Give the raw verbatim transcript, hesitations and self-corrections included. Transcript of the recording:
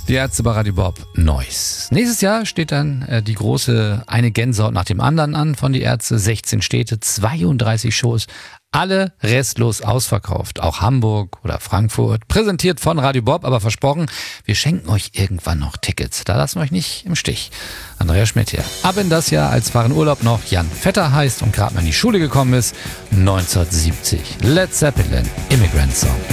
Die Ärzte bei Radio Bob Neuss. Nächstes Jahr steht dann äh, die große Eine Gänsehaut nach dem anderen an von die Ärzte. sechzehn Städte, zweiunddreißig Shows, alle restlos ausverkauft. Auch Hamburg oder Frankfurt. Präsentiert von Radio Bob, aber versprochen, wir schenken euch irgendwann noch Tickets. Da lassen wir euch nicht im Stich. Andrea Schmidt hier. Ab in das Jahr, als Fahren Urlaub noch Jan Vetter heißt und gerade mal in die Schule gekommen ist, neunzehnhundertsiebzig. Led Zeppelin, Immigrant Song.